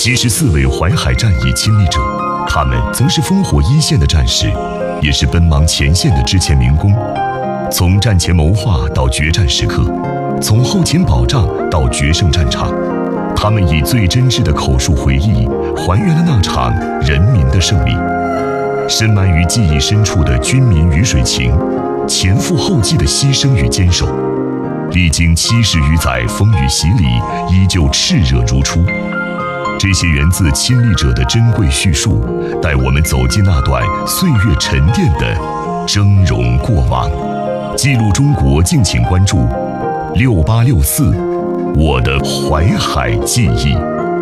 74位淮海战役亲历者，他们曾是烽火一线的战士，也是奔忙前线的之前民工。从战前谋划到决战时刻，从后勤保障到决胜战场，他们以最真挚的口述回忆，还原了那场人民的胜利。深埋于记忆深处的军民鱼水情，前赴后继的牺牲与坚守，历经70余载风雨洗礼，依旧炽热如初。这些源自亲历者的珍贵叙述，带我们走进那段岁月沉淀的峥嵘过往。记录中国，敬请关注6864，我的淮海记忆。